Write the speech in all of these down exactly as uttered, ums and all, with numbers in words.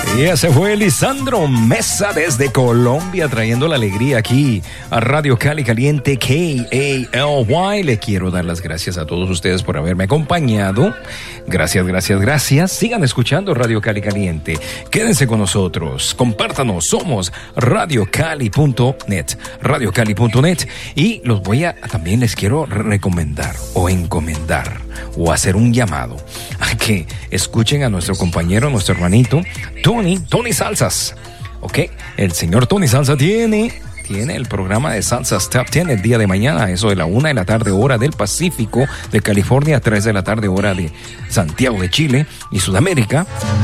Y ese fue Lisandro Mesa desde Colombia, trayendo la alegría aquí a Radio Cali Caliente K A L Y. Le quiero dar las gracias a todos ustedes por haberme acompañado. Gracias, gracias, gracias. Sigan escuchando Radio Cali Caliente. Quédense con nosotros. Compártanos. Somos radio cali punto net. radio cali punto net. Y los voy a, también les quiero recomendar o encomendar o hacer un llamado a que escuchen a nuestro compañero, nuestro hermanito, Tony, Tony Salsas. Ok, el señor Tony Salsa tiene, tiene el programa de Salsas Top diez el día de mañana, eso de la una de la tarde, hora del Pacífico de California, tres de la tarde, hora de Santiago de Chile y Sudamérica.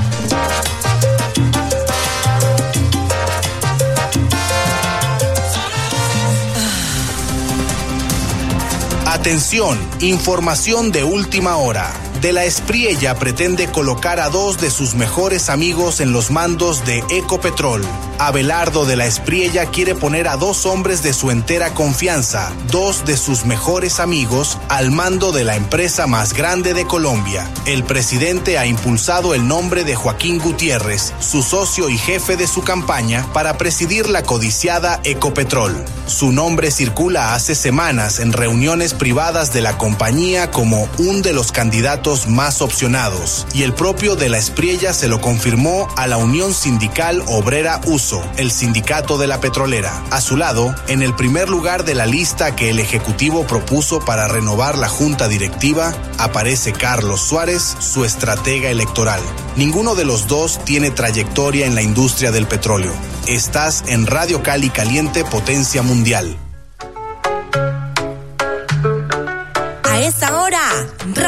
Atención, información de última hora. De la Espriella pretende colocar a dos de sus mejores amigos en los mandos de Ecopetrol. Abelardo de la Espriella quiere poner a dos hombres de su entera confianza, dos de sus mejores amigos, al mando de la empresa más grande de Colombia. El presidente ha impulsado el nombre de Joaquín Gutiérrez, su socio y jefe de su campaña, para presidir la codiciada Ecopetrol. Su nombre circula hace semanas en reuniones privadas de la compañía como un de los candidatos más opcionados, y el propio de la Espriella se lo confirmó a la Unión Sindical Obrera Uso, el sindicato de la petrolera. A su lado, en el primer lugar de la lista que el Ejecutivo propuso para renovar la Junta Directiva, aparece Carlos Suárez, su estratega electoral. Ninguno de los dos tiene trayectoria en la industria del petróleo. Estás en Radio Cali Caliente, potencia mundial. A esta hora,